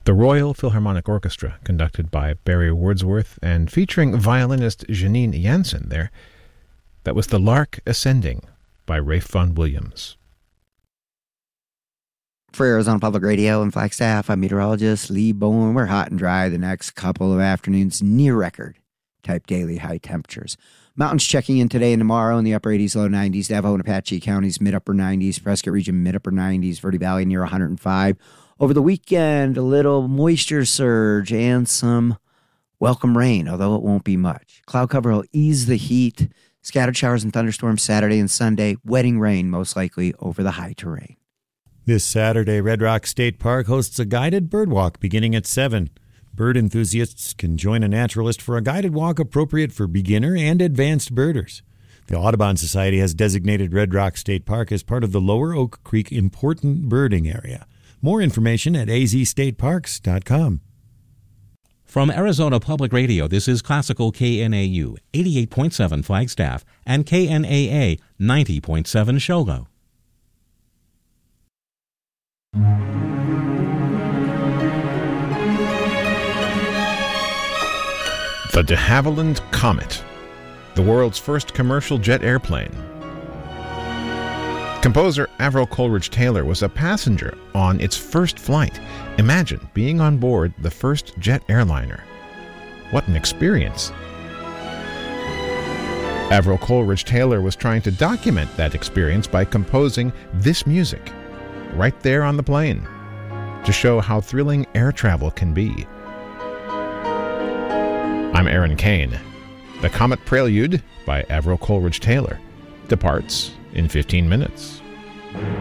The Royal Philharmonic Orchestra, conducted by Barry Wordsworth and featuring violinist Janine Jansen there. That was The Lark Ascending by Ralph Vaughan Williams. For Arizona Public Radio and Flagstaff, I'm meteorologist Lee Bowen. We're hot and dry the next couple of afternoons, near record type daily high temperatures. Mountains checking in today and tomorrow in the upper 80s, low 90s. Navajo and Apache counties, mid-upper 90s. Prescott region, mid-upper 90s. Verde Valley near 105. Over the weekend, a little moisture surge and some welcome rain, although it won't be much. Cloud cover will ease the heat. Scattered showers and thunderstorms Saturday and Sunday. Wetting rain, most likely, over the high terrain. This Saturday, Red Rock State Park hosts a guided bird walk beginning at 7. Bird enthusiasts can join a naturalist for a guided walk appropriate for beginner and advanced birders. The Audubon Society has designated Red Rock State Park as part of the Lower Oak Creek Important Birding Area. More information at azstateparks.com. From Arizona Public Radio, this is Classical KNAU 88.7 Flagstaff and KNAA 90.7 Shogo. The de Havilland Comet, the world's first commercial jet airplane. Composer Avril Coleridge Taylor was a passenger on its first flight. Imagine being on board the first jet airliner. What an experience. Avril Coleridge Taylor was trying to document that experience by composing this music right there on the plane to show how thrilling air travel can be. I'm Aaron Kane. The Comet Prelude by Avril Coleridge Taylor departs in 15 minutes.